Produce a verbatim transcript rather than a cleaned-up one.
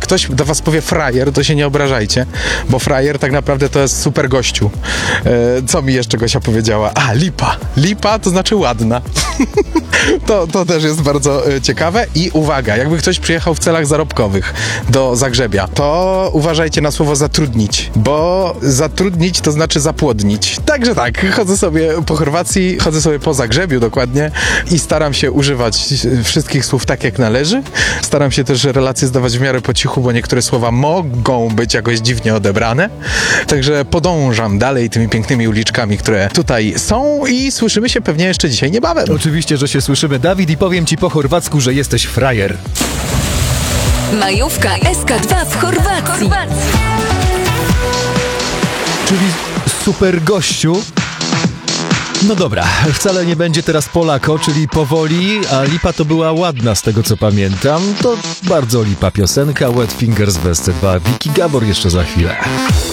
ktoś do was powie frajer, to się nie obrażajcie, bo frajer tak naprawdę to jest super gościu. E, co mi jeszcze Gosia powiedziała? A, lipa. Lipa to znaczy ładna. to, to też jest bardzo e, ciekawe. I uwaga, jakby ktoś przyjechał w celach zarobkowych do Zagrzebia, to uważajcie na słowo zatrudnić, bo zatrudnić to znaczy zapłodnić. Także tak, chodzę sobie po Chorwacji, chodzę sobie po Zagrzebiu dokładnie i staram się używać wszystkich słów tak jak należy. Staram się też relacje zdawać w miarę po cichu, bo niektóre słowa mogą być jakoś dziwnie odebrane. Także podążam dalej tymi pięknymi uliczkami, które tutaj są i słyszymy się pewnie jeszcze dzisiaj niebawem. Oczywiście, że się słyszymy, Dawid, i powiem ci po chorwacku, że jesteś frajer. Majówka S K dwa w Chorwacji. Czyli super gościu. No dobra, wcale nie będzie teraz Polako, czyli powoli, a lipa to była ładna z tego co pamiętam. To bardzo lipa piosenka, Wet Fingers w S C dwa, Wiki Gabor jeszcze za chwilę.